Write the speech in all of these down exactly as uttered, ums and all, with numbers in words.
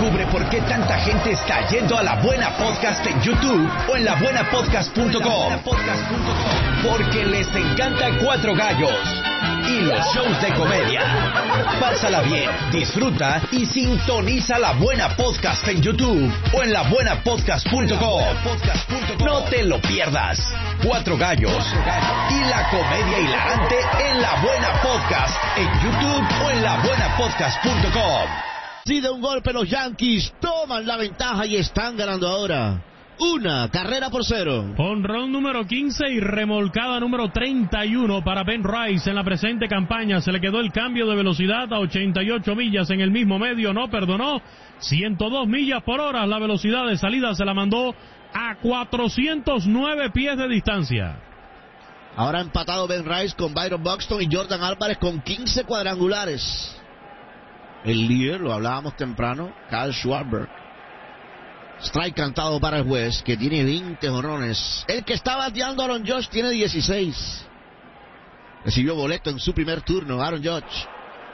Descubre por qué tanta gente está yendo a La Buena Podcast en YouTube o en la buena podcast punto com. Porque les encanta Cuatro Gallos y los shows de comedia. Pásala bien, disfruta y sintoniza La Buena Podcast en YouTube o en la buena podcast punto com. No te lo pierdas. Cuatro Gallos y la comedia hilarante en La Buena Podcast en YouTube o en la buena podcast punto com. Si de un golpe los Yankees toman la ventaja y están ganando ahora. Una carrera por cero. Jonrón número quince y remolcada número treinta y uno para Ben Rice en la presente campaña. Se le quedó el cambio de velocidad a ochenta y ocho millas en el mismo medio. No perdonó. ciento dos millas por hora. La velocidad de salida se la mandó a cuatrocientos nueve pies de distancia. Ahora ha empatado Ben Rice con Byron Buxton y Jordan Álvarez con quince cuadrangulares. El líder, lo hablábamos temprano, Kyle Schwarber. Strike cantado para el juez, que tiene veinte jonrones. El que está bateando Aaron Judge tiene dieciséis. Recibió boleto en su primer turno, Aaron Judge.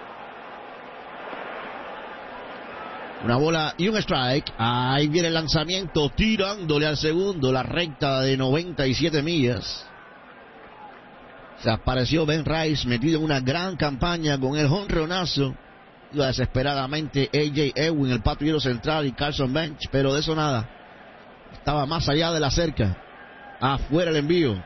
Una bola y un strike. Ahí viene el lanzamiento, tirándole al segundo, la recta de noventa y siete millas. Se apareció Ben Rice, metido en una gran campaña con el jonronazo. Iba desesperadamente A J Ewing, el patrullero central, y Carson Bench, pero de eso nada. Estaba más allá de la cerca. Afuera el envío.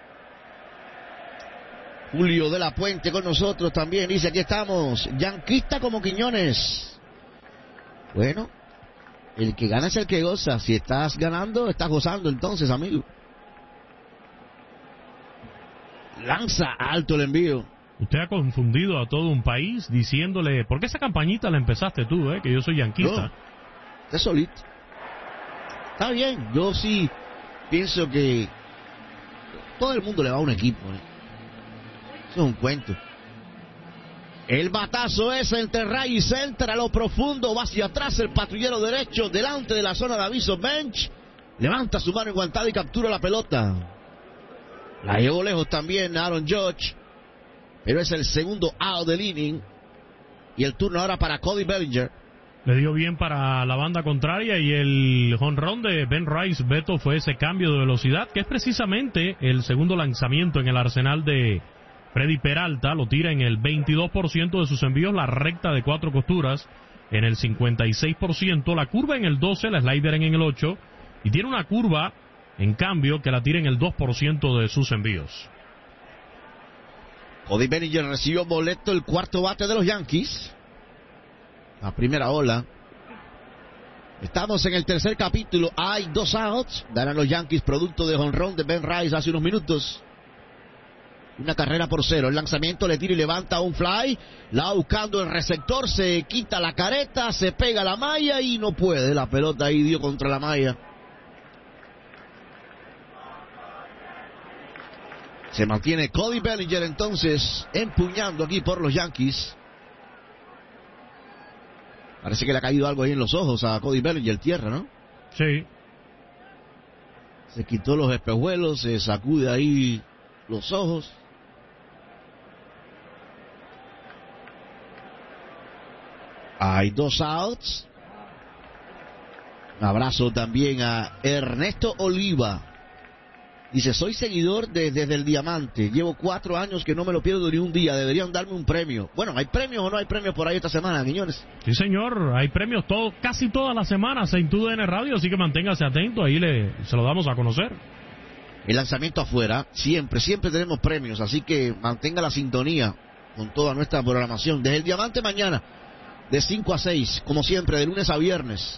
Julio de la Puente con nosotros también. Dice, aquí estamos. Yanquista como Quiñones. Bueno, el que gana es el que goza. Si estás ganando, estás gozando entonces, amigo. Lanza alto el envío. Usted ha confundido a todo un país diciéndole, ¿por qué esa campañita la empezaste tú, eh? Que yo soy yanquista. No, usted solito. Está bien, yo sí pienso que todo el mundo le va a un equipo, ¿eh? Eso es un cuento. El batazo es entre Ray y center, a lo profundo, va hacia atrás el patrullero derecho, delante de la zona de aviso. Bench levanta su mano enguantada y captura la pelota. La llevó lejos también Aaron Judge. Pero es el segundo out del inning. Y el turno ahora para Cody Bellinger. Le dio bien para la banda contraria. Y el jonrón de Ben Rice, Beto, fue ese cambio de velocidad, que es precisamente el segundo lanzamiento en el arsenal de Freddy Peralta. Lo tira en el veintidós por ciento de sus envíos. La recta de cuatro costuras en el cincuenta y seis por ciento. La curva en el doce, la slider en el ocho. Y tiene una curva, en cambio, que la tira en el dos por ciento de sus envíos. Cody Bellinger recibió boleto, el cuarto bate de los Yankees. La primera ola. Estamos en el tercer capítulo. Hay dos outs. Darán los Yankees producto de jonrón de Ben Rice hace unos minutos. Una carrera por cero. El lanzamiento le tira y levanta un fly. La va buscando el receptor. Se quita la careta. Se pega la malla y no puede. La pelota ahí dio contra la malla. Se mantiene Cody Bellinger entonces empuñando aquí por los Yankees. Parece que le ha caído algo ahí en los ojos a Cody Bellinger, tierra, ¿no? Sí. Se quitó los espejuelos, se sacude ahí los ojos. Hay dos outs. Un abrazo también a Ernesto Oliva. Dice, soy seguidor de, desde el Diamante. Llevo cuatro años que no me lo pierdo ni un día. Deberían darme un premio. Bueno, ¿hay premios o no hay premios por ahí esta semana, Quiñones? Sí, señor. Hay premios todo, casi todas las semanas en tu D N Radio, así que manténgase atento. Ahí le, se lo damos a conocer. El lanzamiento afuera. Siempre, siempre tenemos premios. Así que mantenga la sintonía con toda nuestra programación. Desde el Diamante mañana, de cinco a seis, como siempre, de lunes a viernes.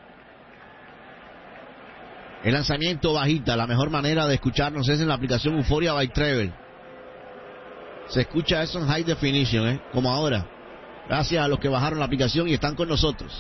El lanzamiento bajita, la mejor manera de escucharnos es en la aplicación Euphoria by Travel. Se escucha eso en high definition, ¿eh? Como ahora. Gracias a los que bajaron la aplicación y están con nosotros.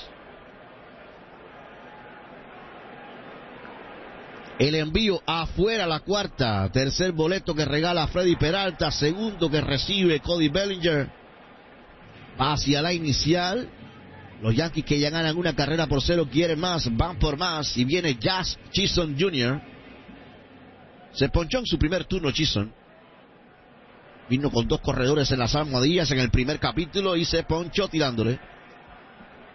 El envío afuera, la cuarta. Tercer boleto que regala Freddy Peralta. Segundo que recibe Cody Bellinger. Hacia la inicial. Los Yankees, que ya ganan una carrera por cero, quieren más, van por más. Y viene Jazz Chisholm junior Se ponchó en su primer turno Chisholm. Vino con dos corredores en las almohadillas en el primer capítulo y se ponchó tirándole.